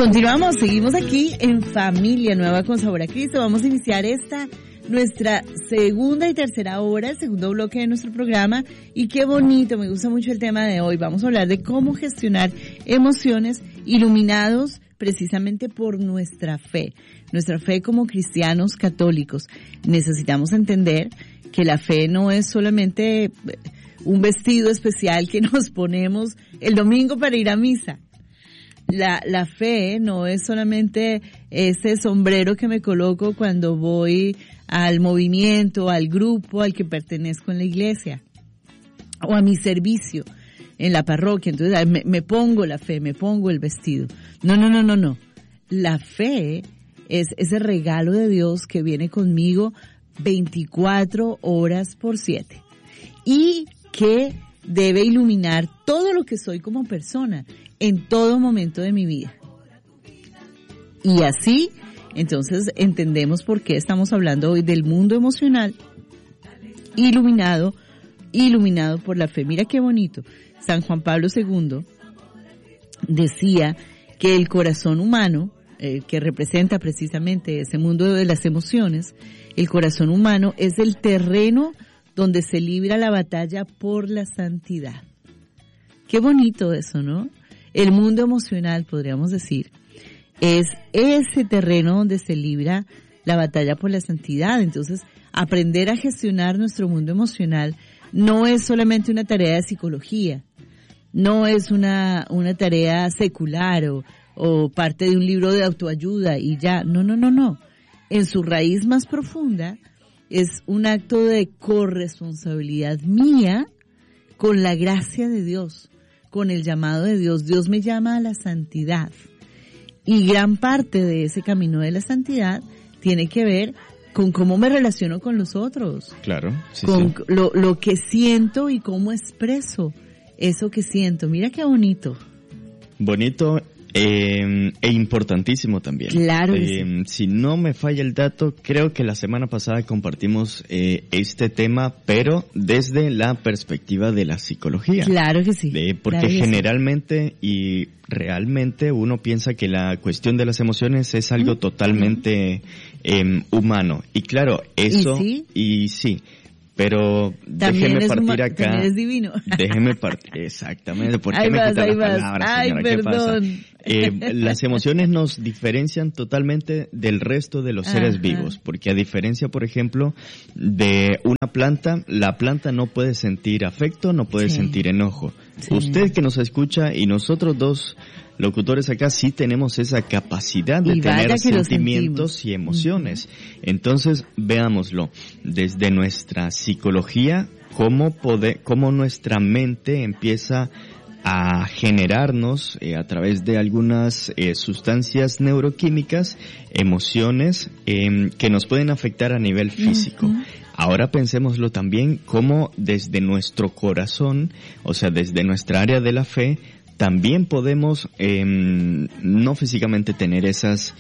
Continuamos, seguimos aquí en Familia Nueva con Sabor a Cristo. Vamos a iniciar nuestra segunda y tercera hora, el segundo bloque de nuestro programa. Y qué bonito, me gusta mucho el tema de hoy. Vamos a hablar de cómo gestionar emociones iluminados precisamente por nuestra fe como cristianos católicos. Necesitamos entender que la fe no es solamente un vestido especial que nos ponemos el domingo para ir a misa. La fe no es solamente ese sombrero que me coloco cuando voy al movimiento, al grupo al que pertenezco en la iglesia o a mi servicio en la parroquia. Entonces me pongo la fe, me pongo el vestido. No. La fe es ese regalo de Dios que viene conmigo 24 horas por 7 y que debe iluminar todo lo que soy como persona en todo momento de mi vida. Y así, entonces, entendemos por qué estamos hablando hoy del mundo emocional iluminado por la fe. Mira qué bonito. San Juan Pablo II decía que el corazón humano, que representa precisamente ese mundo de las emociones, el corazón humano es el terreno donde se libra la batalla por la santidad. Qué bonito eso, ¿no? El mundo emocional, podríamos decir, es ese terreno donde se libra la batalla por la santidad. Entonces, aprender a gestionar nuestro mundo emocional no es solamente una tarea de psicología, no es una tarea secular o parte de un libro de autoayuda y ya. No. En su raíz más profunda es un acto de corresponsabilidad mía con la gracia de Dios, con el llamado de Dios. Dios me llama a la santidad. Y gran parte de ese camino de la santidad tiene que ver con cómo me relaciono con los otros. Claro, sí, con sí. Lo que siento y cómo expreso eso que siento. Mira qué bonito. Bonito e importantísimo también. Claro. Si no me falla el dato, creo que la semana pasada compartimos este tema, pero desde la perspectiva de la psicología. Claro que sí. Porque claro que generalmente y realmente uno piensa que la cuestión de las emociones es algo totalmente humano. Y claro, eso y sí. Pero también déjeme partir acá. También es divino. Déjeme partir. Exactamente. ¿Por qué me quita las palabras, señora? Perdón. ¿Qué pasa? Las emociones nos diferencian totalmente del resto de los seres vivos. Porque a diferencia, por ejemplo, de una planta, la planta no puede sentir afecto, no puede sentir enojo. Sí. Usted que nos escucha y nosotros dos locutores acá sí tenemos esa capacidad de tener sentimientos y emociones. Entonces, veámoslo desde nuestra psicología, cómo nuestra mente empieza a generarnos a través de algunas sustancias neuroquímicas, emociones que nos pueden afectar a nivel físico. Ahora pensémoslo también como desde nuestro corazón, o sea, desde nuestra área de la fe, también podemos, no físicamente tener esas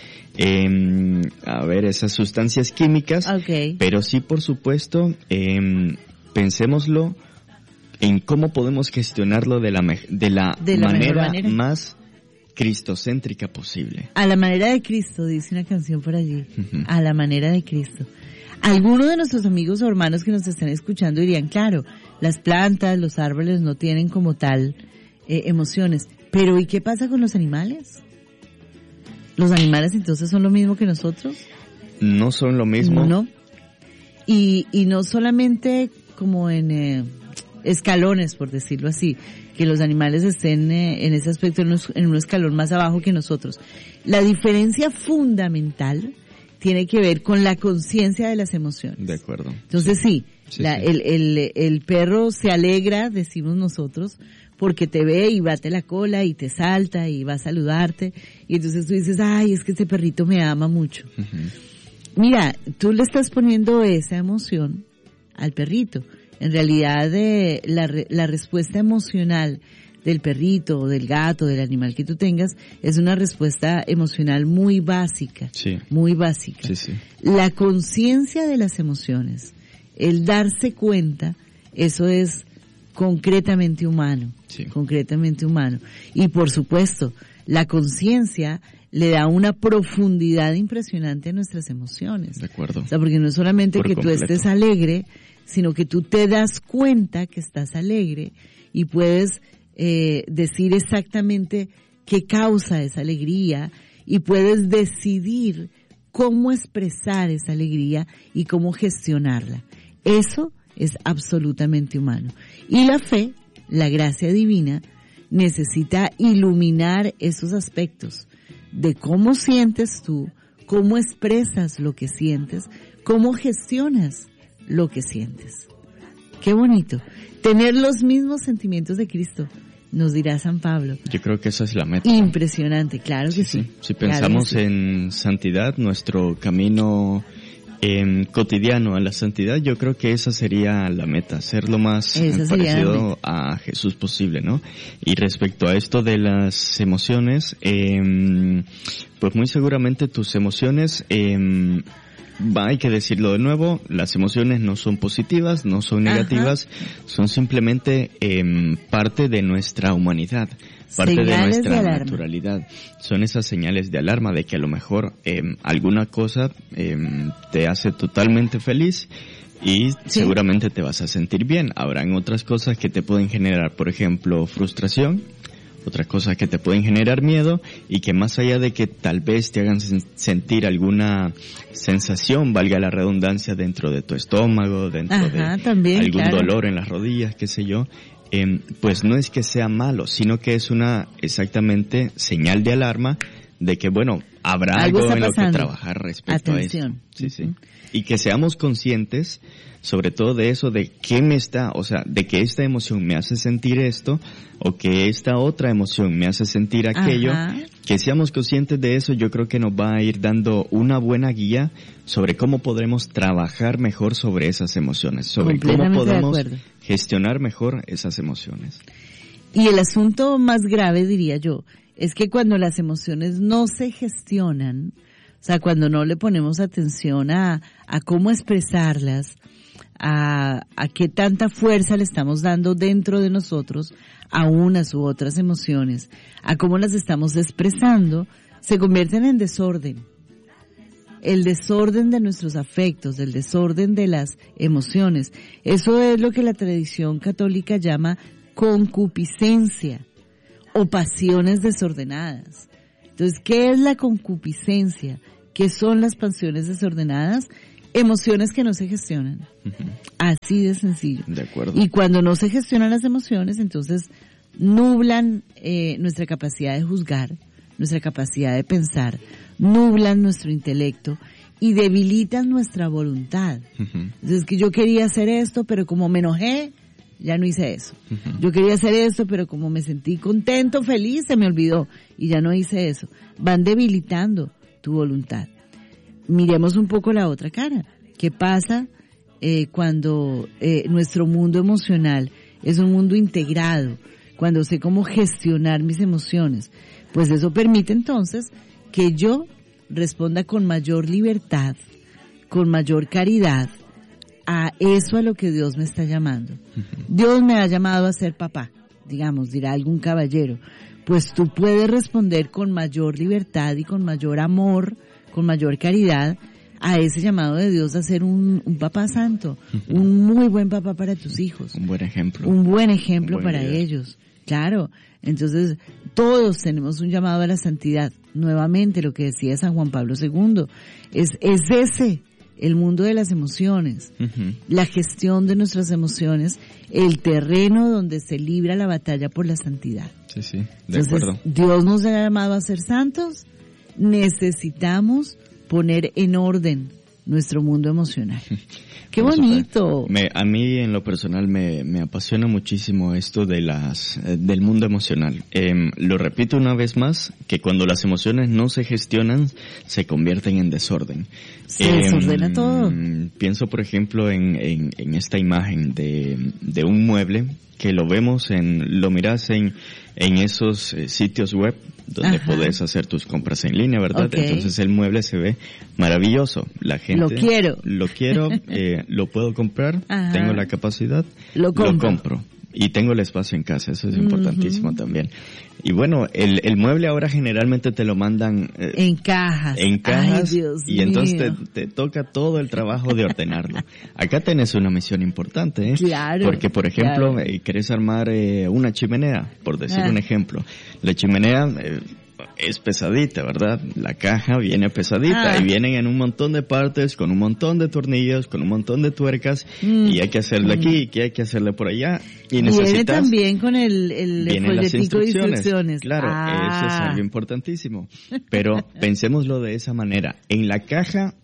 sustancias químicas, pero sí, por supuesto, pensémoslo en cómo podemos gestionarlo de la manera más cristocéntrica posible. A la manera de Cristo, dice una canción por allí. A la manera de Cristo. Algunos de nuestros amigos o hermanos que nos están escuchando dirían, claro, las plantas, los árboles no tienen como tal emociones. Pero ¿y qué pasa con los animales? ¿Los animales entonces son lo mismo que nosotros? No son lo mismo. No. Y no solamente como en escalones, por decirlo así, que los animales estén en ese aspecto en un escalón más abajo que nosotros. La diferencia fundamental tiene que ver con la conciencia de las emociones. De acuerdo. Entonces sí. El perro se alegra, decimos nosotros, porque te ve y bate la cola y te salta y va a saludarte. Y entonces tú dices, ay, es que este perrito me ama mucho. Mira, tú le estás poniendo esa emoción al perrito. En realidad, la respuesta emocional del perrito o del gato, del animal que tú tengas, es una respuesta emocional muy básica. Sí. Muy básica. Sí, sí. La conciencia de las emociones, el darse cuenta, eso es concretamente humano. Sí. Concretamente humano. Y por supuesto, la conciencia le da una profundidad impresionante a nuestras emociones. De acuerdo. O sea, porque no es solamente Por que completo. tú estés alegre, sino que tú te das cuenta que estás alegre y puedes decir exactamente qué causa esa alegría y puedes decidir cómo expresar esa alegría y cómo gestionarla. Eso es absolutamente humano. Y la fe, la gracia divina, necesita iluminar esos aspectos de cómo sientes tú, cómo expresas lo que sientes, cómo gestionas lo que sientes. Qué bonito. Tener los mismos sentimientos de Cristo, nos dirá San Pablo. Yo creo que esa es la meta. Impresionante, claro que sí. Si pensamos en santidad, nuestro camino cotidiano a la santidad, yo creo que esa sería la meta, ser lo más parecido a Jesús posible, ¿no? Y respecto a esto de las emociones, pues muy seguramente tus emociones, hay que decirlo de nuevo, las emociones no son positivas, no son negativas, son simplemente parte de nuestra humanidad, parte señales de nuestra naturalidad. Son esas señales de alarma de que a lo mejor alguna cosa te hace totalmente feliz y seguramente te vas a sentir bien. Habrán otras cosas que te pueden generar, por ejemplo, frustración, otras cosas que te pueden generar miedo y que más allá de que tal vez te hagan sentir alguna sensación, valga la redundancia, dentro de tu estómago, dentro de también, algún dolor en las rodillas, qué sé yo, pues no es que sea malo, sino que es una exactamente señal de alarma de que, bueno, habrá algo en lo que trabajar respecto a eso. Sí, sí. Y que seamos conscientes, sobre todo de eso, de qué de que esta emoción me hace sentir esto, o que esta otra emoción me hace sentir aquello. Que seamos conscientes de eso, yo creo que nos va a ir dando una buena guía sobre cómo podremos trabajar mejor sobre esas emociones, sobre cómo podemos gestionar mejor esas emociones. Y el asunto más grave, diría yo, es que cuando las emociones no se gestionan, o sea, cuando no le ponemos atención a cómo expresarlas, a qué tanta fuerza le estamos dando dentro de nosotros a unas u otras emociones, a cómo las estamos expresando, se convierten en desorden. El desorden de nuestros afectos, el desorden de las emociones. Eso es lo que la tradición católica llama concupiscencia o pasiones desordenadas. Entonces, ¿qué es la concupiscencia? ¿Qué son las pasiones desordenadas? Emociones que no se gestionan. Así de sencillo. De acuerdo. Y cuando no se gestionan las emociones, entonces nublan nuestra capacidad de juzgar, nuestra capacidad de pensar, nublan nuestro intelecto y debilitan nuestra voluntad. Entonces, que yo quería hacer esto, pero como me enojé, ya no hice eso. Yo quería hacer esto, pero como me sentí contento, feliz, se me olvidó y ya no hice eso. Van debilitando tu voluntad. Miremos un poco la otra cara. ¿Qué pasa cuando nuestro mundo emocional es un mundo integrado? Cuando sé cómo gestionar mis emociones. Pues eso permite entonces que yo responda con mayor libertad, con mayor caridad a eso a lo que Dios me está llamando. Dios me ha llamado a ser papá, digamos, dirá algún caballero. Pues tú puedes responder con mayor libertad y con mayor amor, con mayor caridad a ese llamado de Dios a ser un papá santo, un muy buen papá para tus hijos. Un buen ejemplo. Un buen ejemplo para ellos. Claro. Entonces, todos tenemos un llamado a la santidad. Nuevamente, lo que decía San Juan Pablo II, es ese el mundo de las emociones, la gestión de nuestras emociones, el terreno donde se libra la batalla por la santidad. Sí, de acuerdo. Dios nos ha llamado a ser santos, necesitamos poner en orden nuestro mundo emocional. ¡Qué bonito! A mí en lo personal me apasiona muchísimo esto de del mundo emocional. Lo repito una vez más, que cuando las emociones no se gestionan, se convierten en desorden. Se desordena todo. Pienso, por ejemplo, en esta imagen de un mueble que lo mirás en esos sitios web donde podés hacer tus compras en línea, ¿verdad? Okay. Entonces el mueble se ve maravilloso. La gente lo quiero, lo puedo comprar, tengo la capacidad, lo compro. Y tengo el espacio en casa, eso es importantísimo también. Y bueno, el mueble ahora generalmente te lo mandan en cajas. En cajas. Ay, Dios y entonces te toca todo el trabajo de ordenarlo. Acá tenés una misión importante, ¿eh? Claro. Porque, por ejemplo, querés armar una chimenea, por decir un ejemplo. La chimenea es pesadita, ¿verdad? La caja viene pesadita y vienen en un montón de partes, con un montón de tornillos, con un montón de tuercas, y hay que hacerle aquí, que hay que hacerle por allá. Y necesitas... Viene también con el folletico de instrucciones. Claro, eso es algo importantísimo. Pero pensémoslo de esa manera. En la caja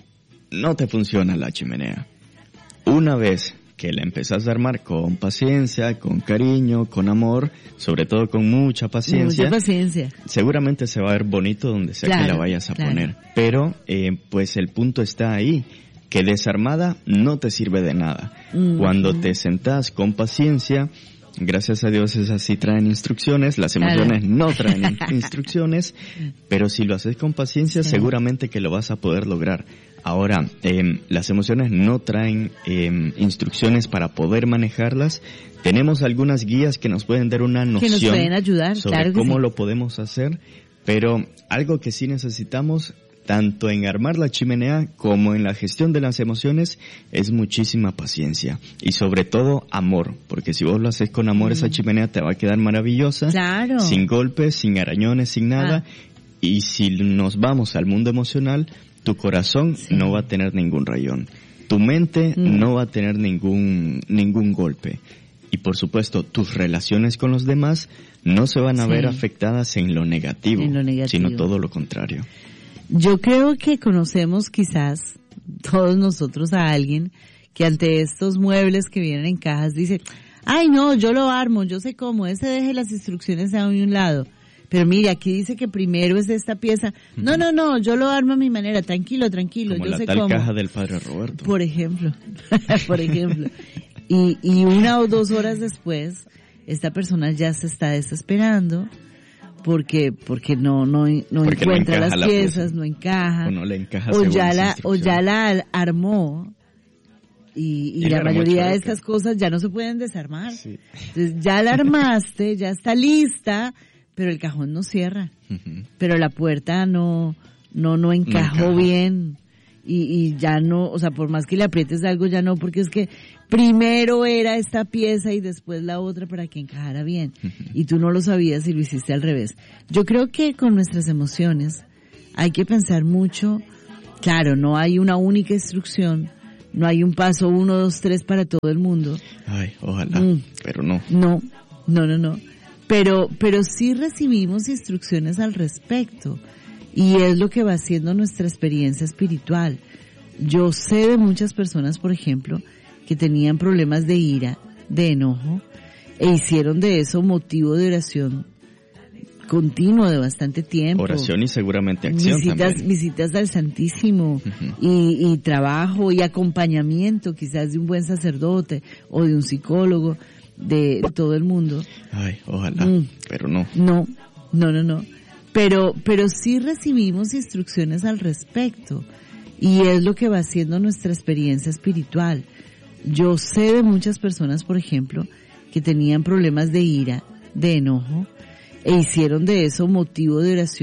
no te funciona la chimenea. Una vez que la empezás a armar con paciencia, con cariño, con amor, sobre todo con mucha paciencia. Seguramente se va a ver bonito donde sea que la vayas a poner. Pero, pues el punto está ahí, que desarmada no te sirve de nada. Cuando te sentás con paciencia, gracias a Dios esas sí traen instrucciones, las emociones no traen instrucciones, pero si lo haces con paciencia seguramente que lo vas a poder lograr. Ahora, las emociones no traen instrucciones para poder manejarlas. Tenemos algunas guías que nos pueden dar una noción que nos pueden ayudar, sobre cómo lo podemos hacer, pero algo que sí necesitamos, tanto en armar la chimenea como en la gestión de las emociones, es muchísima paciencia y sobre todo amor, porque si vos lo haces con amor, esa chimenea te va a quedar maravillosa, sin golpes, sin arañones, sin nada. Y si nos vamos al mundo emocional, tu corazón no va a tener ningún rayón. Tu mente no va a tener ningún golpe. Y por supuesto, tus relaciones con los demás no se van a ver afectadas en lo negativo, sino todo lo contrario. Yo creo que conocemos quizás todos nosotros a alguien que ante estos muebles que vienen en cajas dice, ay no, yo lo armo, yo sé cómo, ese deje las instrucciones a un lado. Pero mire, aquí dice que primero es esta pieza. No, yo lo armo a mi manera, tranquilo, como yo sé cómo. Como la tal caja del Padre Roberto. Por ejemplo. Y 1 o 2 horas después, esta persona ya se está desesperando porque no encuentra las piezas, no encaja. O no le encaja o ya la armó. Y la mayoría de estas cosas ya no se pueden desarmar. Sí. Entonces ya la armaste, ya está lista, pero el cajón no cierra, pero la puerta no encajó bien y ya no, o sea, por más que le aprietes algo ya no, porque es que primero era esta pieza y después la otra para que encajara bien y tú no lo sabías y lo hiciste al revés. Yo creo que con nuestras emociones hay que pensar mucho, claro, no hay una única instrucción, no hay un paso 1, 2, 3 para todo el mundo. Ay, ojalá, pero no. No. Pero sí recibimos instrucciones al respecto y es lo que va haciendo nuestra experiencia espiritual. Yo sé de muchas personas, por ejemplo, que tenían problemas de ira, de enojo, e hicieron de eso motivo de oración continuo de bastante tiempo. Oración y seguramente acción también. Visitas al Santísimo y trabajo y acompañamiento quizás de un buen sacerdote o de un psicólogo, de todo el mundo. Ay, ojalá, pero no. No. Pero sí recibimos instrucciones al respecto y es lo que va haciendo nuestra experiencia espiritual. Yo sé de muchas personas, por ejemplo, que tenían problemas de ira, de enojo, e hicieron de eso motivo de oración